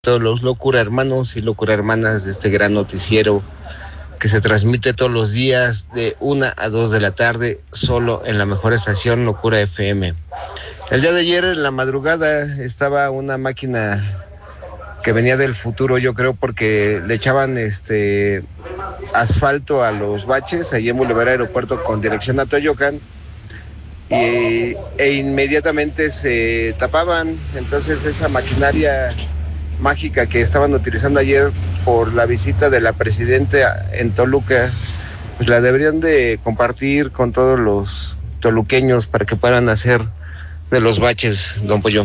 Todos los locura hermanos y locura hermanas de este gran noticiero que se transmite todos los días de 1 a 2 de la tarde, solo en la mejor estación Locura FM. El día de ayer en la madrugada estaba una máquina que venía del futuro, yo creo, porque le echaban asfalto a los baches ahí en Boulevard Aeropuerto con dirección a Toyocan, e inmediatamente se tapaban. Entonces esa maquinaria mágica que estaban utilizando ayer por la visita de la presidenta en Toluca, pues la deberían de compartir con todos los toluqueños para que puedan hacer de los baches, don Pollo.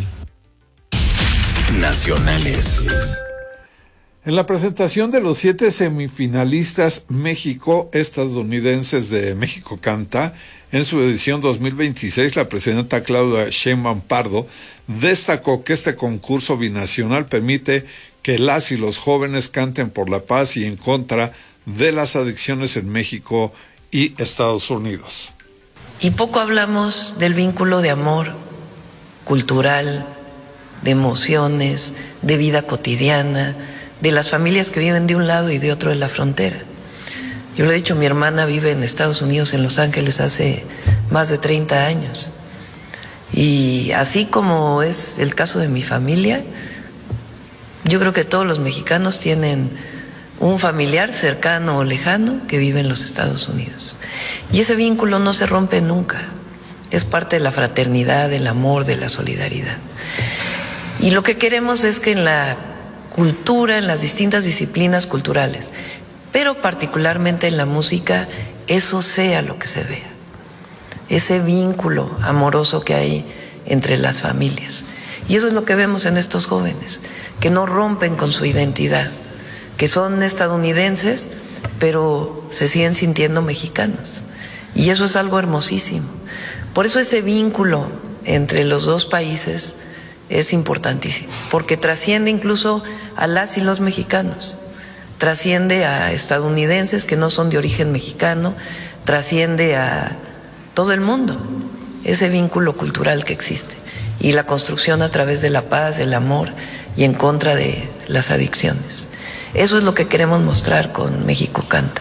Nacionales. En la presentación de los 7 semifinalistas México-estadounidenses de México Canta, en su edición 2026, la presidenta Claudia Sheinbaum Pardo destacó que este concurso binacional permite que las y los jóvenes canten por la paz y en contra de las adicciones en México y Estados Unidos. Y poco hablamos del vínculo de amor cultural, de emociones, de vida cotidiana, de las familias que viven de un lado y de otro de la frontera. Yo le he dicho, mi hermana vive en Estados Unidos, en Los Ángeles, hace más de 30 años. Y así como es el caso de mi familia, yo creo que todos los mexicanos tienen un familiar cercano o lejano que vive en los Estados Unidos. Y ese vínculo no se rompe nunca. Es parte de la fraternidad, del amor, de la solidaridad. Y lo que queremos es que en la cultura, en las distintas disciplinas culturales, pero particularmente en la música, eso sea lo que se vea. Ese vínculo amoroso que hay entre las familias. Y eso es lo que vemos en estos jóvenes, que no rompen con su identidad, que son estadounidenses, pero se siguen sintiendo mexicanos. Y eso es algo hermosísimo. Por eso ese vínculo entre los dos países es importantísimo, porque trasciende incluso a las y los mexicanos, trasciende a estadounidenses que no son de origen mexicano, trasciende a todo el mundo, ese vínculo cultural que existe y la construcción a través de la paz, del amor y en contra de las adicciones. Eso es lo que queremos mostrar con México Canta.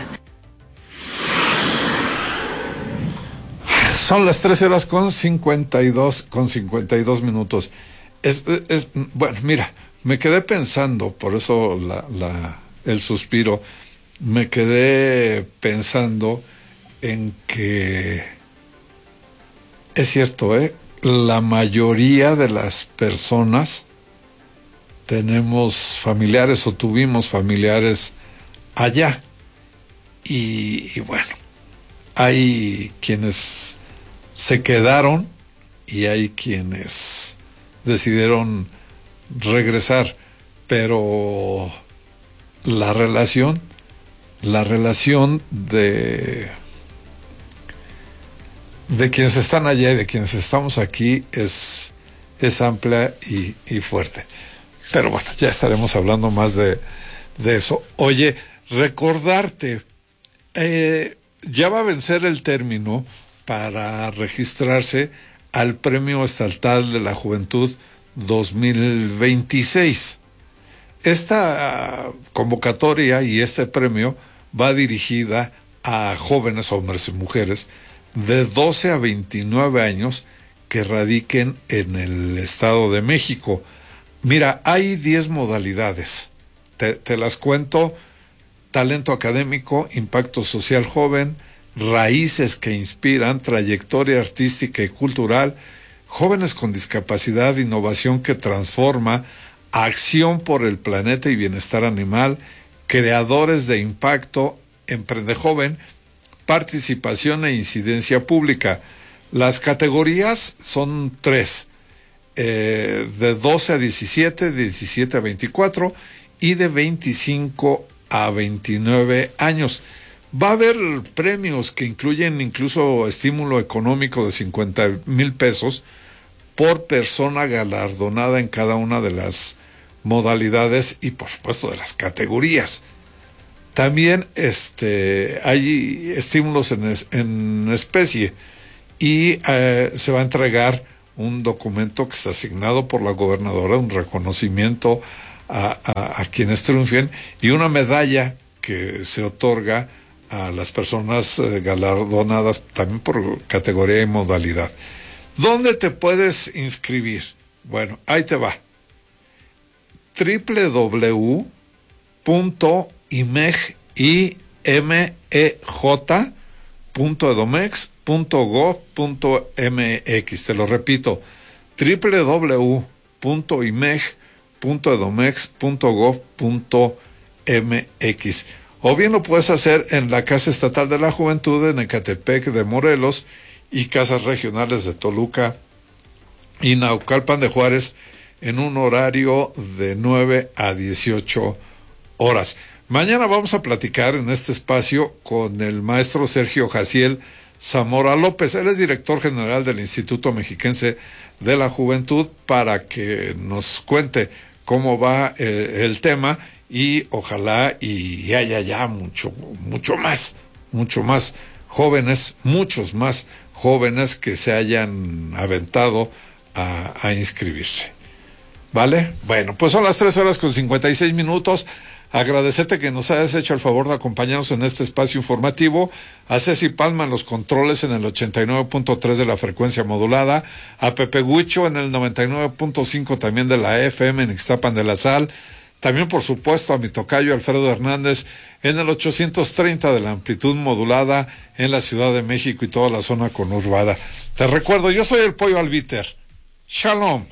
Son las 13:52 minutos. Bueno, mira, me quedé pensando, por eso el suspiro, me quedé pensando en que es cierto, la mayoría de las personas tenemos familiares o tuvimos familiares allá. Y bueno, hay quienes se quedaron y hay quienes decidieron regresar, pero la relación de quienes están allá y de quienes estamos aquí es amplia y fuerte. Pero bueno, ya estaremos hablando más de eso. Oye, recordarte, ya va a vencer el término para registrarse al Premio Estatal de la Juventud 2026. Esta convocatoria y este premio va dirigida a jóvenes hombres y mujeres de 12 a 29 años que radiquen en el Estado de México. Mira, hay 10 modalidades. Te las cuento: talento académico, impacto social joven, raíces que inspiran, trayectoria artística y cultural, jóvenes con discapacidad, innovación que transforma, acción por el planeta y bienestar animal, creadores de impacto, emprende joven, participación e incidencia pública. Las categorías son 3, de 12 a 17, de 17 a 24 y de 25 a 29 años. Va a haber premios que incluyen incluso estímulo económico de 50,000 pesos por persona galardonada en cada una de las modalidades y por supuesto de las categorías. También hay estímulos en especie y se va a entregar un documento que está asignado por la gobernadora, un reconocimiento a quienes triunfen, y una medalla que se otorga a las personas galardonadas también por categoría y modalidad. ¿Dónde te puedes inscribir? Bueno, ahí te va. www.imej.edomex.gov.mx. Te lo repito, www.imej.edomex.gov.mx. O bien lo puedes hacer en la Casa Estatal de la Juventud en Ecatepec de Morelos y Casas Regionales de Toluca y Naucalpan de Juárez en un horario de 9 a 18 horas. Mañana vamos a platicar en este espacio con el maestro Sergio Jaciel Zamora López. Él es director general del Instituto Mexiquense de la Juventud, para que nos cuente cómo va el tema, y ojalá y haya ya mucho más jóvenes, muchos más jóvenes que se hayan aventado a inscribirse. ¿Vale? Bueno, pues son las 3:56. Agradecerte que nos hayas hecho el favor de acompañarnos en este espacio informativo. A Ceci Palma en los controles en el 89.3 de la frecuencia modulada. A Pepe Huicho en el 99.5 también de la FM en Ixtapan de la Sal. También, por supuesto, a mi tocayo Alfredo Hernández en el 830 de la amplitud modulada en la Ciudad de México y toda la zona conurbada. Te recuerdo, yo soy el Pollo Albiter. Shalom.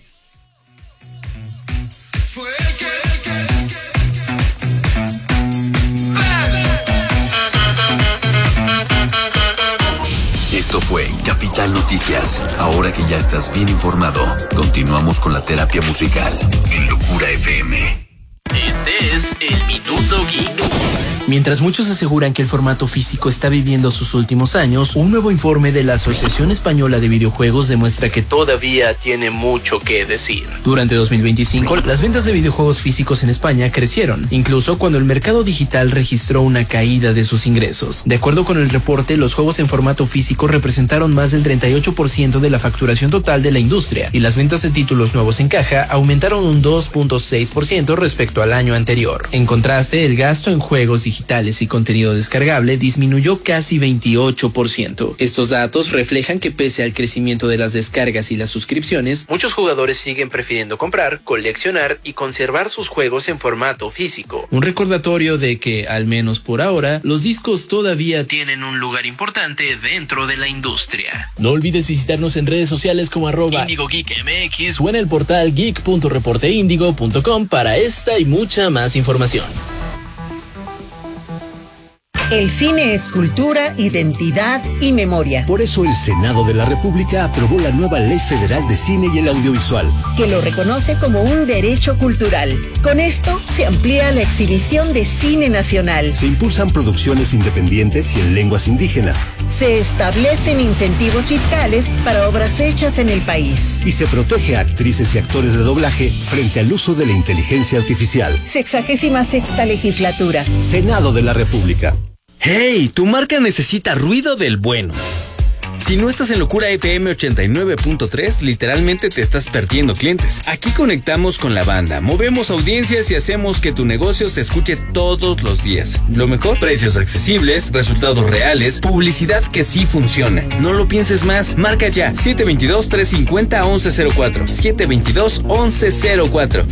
Esto fue Capital Noticias. Ahora que ya estás bien informado, continuamos con la terapia musical en Locura FM. Este es el Minuto Geek. Mientras muchos aseguran que el formato físico está viviendo sus últimos años, un nuevo informe de la Asociación Española de Videojuegos demuestra que Todavía tiene mucho que decir. durante 2025 las ventas de videojuegos físicos en España crecieron, incluso cuando el mercado digital registró una caída de sus ingresos. De acuerdo con el reporte, los juegos en formato físico representaron más del 38% de la facturación total de la industria, y las ventas de títulos nuevos en caja aumentaron un 2.6% respecto al año anterior. En contraste, el gasto en juegos digitales y contenido descargable disminuyó casi 28%. Estos datos reflejan que pese al crecimiento de las descargas y las suscripciones, Muchos jugadores siguen prefiriendo comprar, coleccionar y conservar sus juegos en formato físico. un recordatorio de que, al menos por ahora, los discos todavía Tienen un lugar importante dentro de la industria. No olvides visitarnos en redes sociales como IndigoGeekMX o en el portal geek.reporteindigo.com para esta y mucha más información. El cine es cultura, identidad y memoria, Por eso el Senado de la República aprobó la nueva Ley Federal de Cine y el Audiovisual. que lo reconoce como un derecho cultural. Con esto se amplía la exhibición de cine nacional. Se impulsan producciones independientes y en lenguas indígenas. Se establecen incentivos fiscales para obras hechas en el país. Y se protege a actrices y actores de doblaje frente al uso de la inteligencia artificial. 66ª legislatura. Senado de la República. ¡Hey! Tu marca necesita ruido del bueno. Si no estás en Locura FM 89.3, literalmente te estás perdiendo clientes. Aquí conectamos con la banda, movemos audiencias y hacemos que tu negocio se escuche todos los días. Lo mejor, precios accesibles, resultados reales, publicidad que sí funciona. No lo pienses más, marca ya 722-350-1104, 722-1104,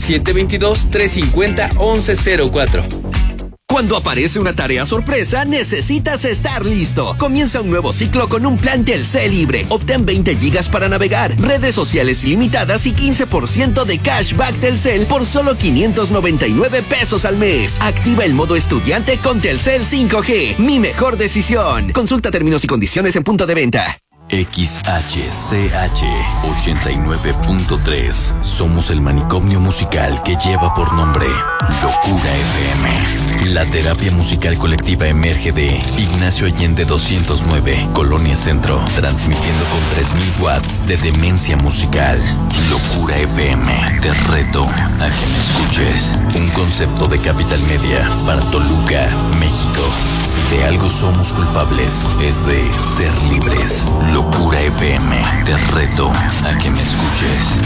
722-350-1104. Cuando aparece una tarea sorpresa, necesitas estar listo. Comienza un nuevo ciclo con un plan Telcel libre. Obtén 20 gigas para navegar, redes sociales ilimitadas y 15% de cashback Telcel por solo 599 pesos al mes. Activa el modo estudiante con Telcel 5G. Mi mejor decisión. Consulta términos y condiciones en punto de venta. XHCH 89.3. Somos el manicomio musical que lleva por nombre Locura FM. La terapia musical colectiva emerge de Ignacio Allende 209, Colonia Centro, transmitiendo con 3000 watts de demencia musical. Locura FM, te reto a que me escuches. Un concepto de Capital Media para Toluca, México. Si de algo somos culpables, es de ser libres. Locura FM, te reto a que me escuches.